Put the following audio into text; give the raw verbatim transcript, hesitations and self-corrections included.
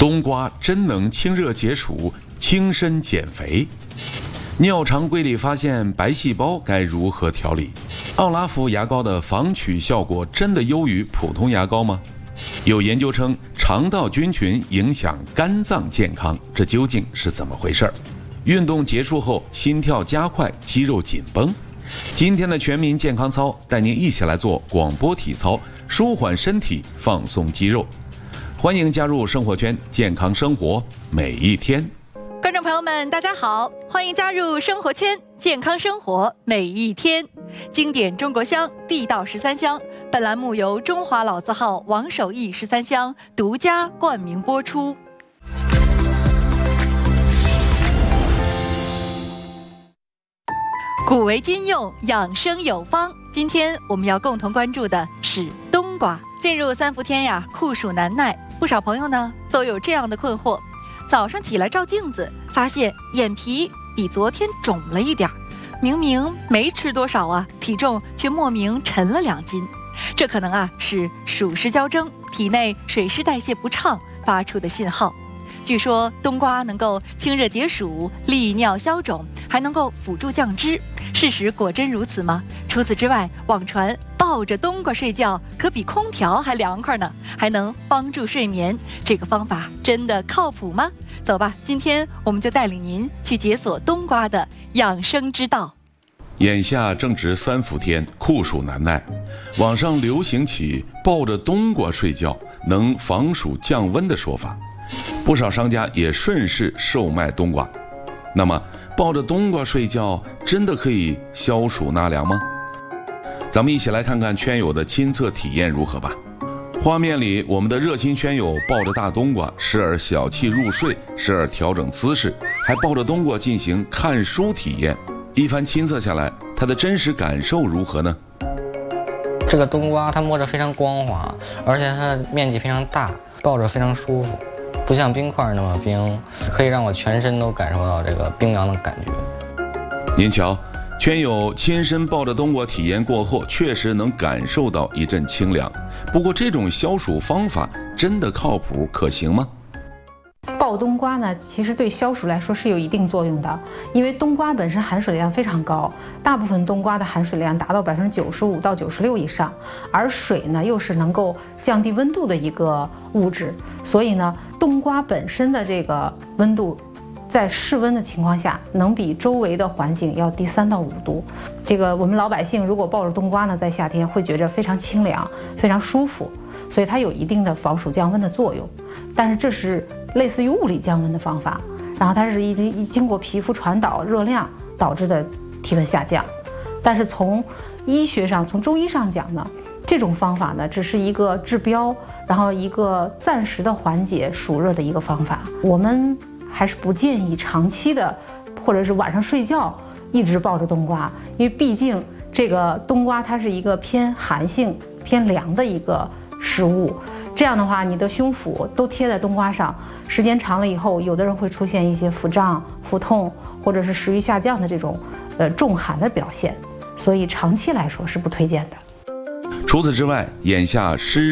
冬瓜真能清热解暑、轻身减肥？尿常规里发现白细胞该如何调理？奥拉福牙膏的防龋效果真的优于普通牙膏吗？有研究称肠道菌群影响肝脏健康，这究竟是怎么回事？运动结束后心跳加快，肌肉紧绷。今天的全民健康操带您一起来做广播体操，舒缓身体，放松肌肉。欢迎加入生活圈，健康生活每一天。 观众朋友们，大家好，欢迎加入生活圈，健康生活每一天。经典中国香，地道十三香。本栏目由中华老字号王守义十三香独家冠名播出。古为今用，养生有方。今天我们要共同关注的是冬瓜。进入三伏天呀，酷暑难耐，不少朋友呢都有这样的困惑：早上起来照镜子，发现眼皮比昨天肿了一点，明明没吃多少啊，体重却莫名沉了两斤。这可能啊是暑湿交蒸，体内水湿代谢不畅发出的信号。据说冬瓜能够清热解暑、利尿消肿，还能够辅助降脂。事实果真如此吗？除此之外，网传抱着冬瓜睡觉可比空调还凉快呢，还能帮助睡眠。这个方法真的靠谱吗？走吧，今天我们就带领您去解锁冬瓜的养生之道。 眼下正值三伏天，酷暑难耐，网上流行起抱着冬瓜睡觉能防暑降温的说法，不少商家也顺势售卖冬瓜。那么抱着冬瓜睡觉真的可以消暑纳凉吗？咱们一起来看看圈友的亲测体验如何吧。画面里我们的热心圈友抱着大冬瓜，时而小憩入睡，时而调整姿势，还抱着冬瓜进行看书体验。一番亲测下来，他的真实感受如何呢？ 这个冬瓜它摸着非常光滑，而且它的面积非常大，抱着非常舒服，不像冰块那么冰，可以让我全身都感受到这个冰凉的感觉。 您瞧，圈友亲身抱着冬瓜体验过后，确实能感受到一阵清凉。不过这种消暑方法真的靠谱可行吗？ 抱冬瓜呢，其实对消暑来说是有一定作用的，因为冬瓜本身含水量非常高，大部分冬瓜的含水量达到百分之九十五到九十六以上，而水呢又是能够降低温度的一个物质，所以呢，冬瓜本身的这个温度，在室温的情况下，能比周围的环境要低三到五度。这个我们老百姓如果抱着冬瓜呢，在夏天会觉着非常清凉，非常舒服，所以它有一定的防暑降温的作用。但是这是类似于物理降温的方法，然后它是一一经过皮肤传导热量导致的体温下降。但是从医学上，从中医上讲呢，这种方法呢只是一个治标，然后一个暂时的缓解暑热的一个方法。我们还是不建议长期的，或者是晚上睡觉一直抱着冬瓜，因为毕竟这个冬瓜它是一个偏寒性、偏凉的一个食物。这样的话，你的胸腹都贴在冬瓜上，时间长了以后，有的人会出现一些腹胀、腹痛，或者是食欲下降的这种呃重寒的表现，所以长期来说是不推荐的。 除此之外，眼下湿